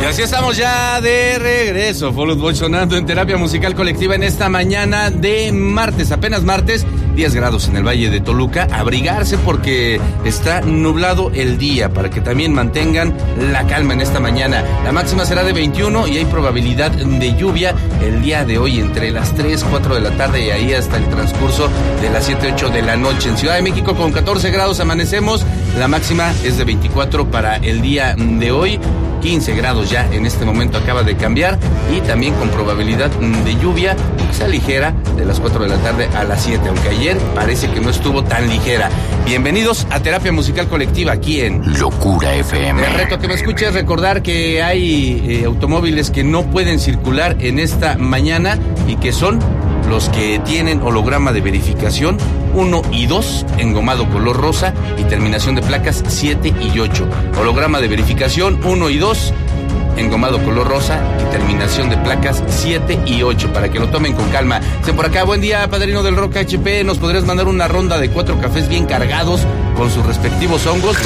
Y así estamos ya de regreso. Fall Out Boy sonando en Terapia Musical Colectiva en esta mañana de martes, apenas martes, 10 grados en el Valle de Toluca. Abrigarse porque está nublado el día, para que también mantengan la calma en esta mañana. La máxima será de 21 y hay probabilidad de lluvia el día de hoy entre las 3, 4 de la tarde y ahí hasta el transcurso de las 7, 8 de la noche. En Ciudad de México con 14 grados amanecemos. La máxima es de 24 para el día de hoy. 15 grados ya en este momento acaba de cambiar y también con probabilidad de lluvia, quizá ligera, de las 4 de la tarde a las 7, aunque ayer parece que no estuvo tan ligera. Bienvenidos a Terapia Musical Colectiva aquí en Locura FM. El reto que me escuches, recordar que hay automóviles que no pueden circular en esta mañana y que son los que tienen holograma de verificación 1 y 2, engomado color rosa y terminación de placas 7 y 8. Holograma de verificación 1 y 2, engomado color rosa y terminación de placas 7 y 8, para que lo tomen con calma. Por acá, buen día, padrino del Rock HP, ¿nos podrías mandar una ronda de 4 cafés bien cargados con sus respectivos hongos?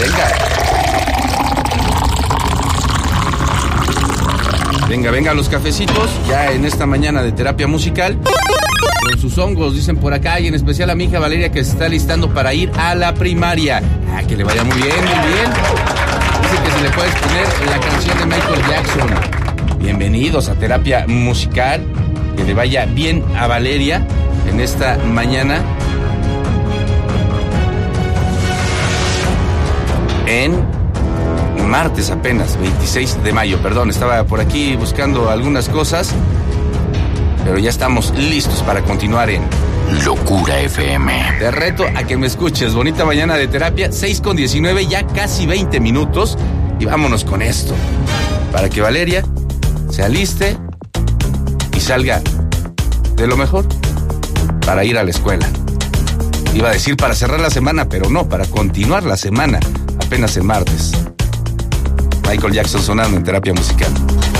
Venga los cafecitos, ya en esta mañana de terapia musical, con sus hongos, dicen por acá, y en especial a mi hija Valeria, que se está listando para ir a la primaria. Que le vaya muy bien. Dice que se le puede poner la canción de Michael Jackson. Bienvenidos a terapia musical, que le vaya bien a Valeria en esta mañana. En martes apenas, 26 de mayo, perdón, estaba por aquí buscando algunas cosas, pero ya estamos listos para continuar en Locura FM. Te reto a que me escuches. Bonita mañana de terapia, 6:19, ya casi 20 minutos, y vámonos con esto, para que Valeria se aliste y salga de lo mejor para ir a la escuela. Iba a decir para cerrar la semana, pero no, para continuar la semana, apenas en martes. Michael Jackson sonando en terapia musical.